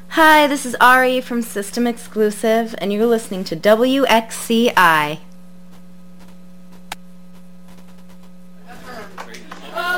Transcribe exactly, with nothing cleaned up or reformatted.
Hi, this is Ari from System Exclusive, and you're listening to W X C I.